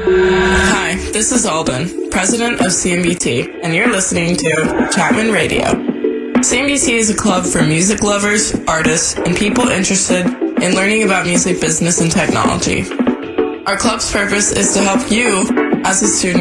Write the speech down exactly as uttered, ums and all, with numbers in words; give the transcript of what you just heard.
Hi, this is Alden, president of C M B T, and you're listening to Chapman Radio. C M B T is a club for music lovers, artists, and people interested in learning about music business and technology. Our club's purpose is to help you, as a student,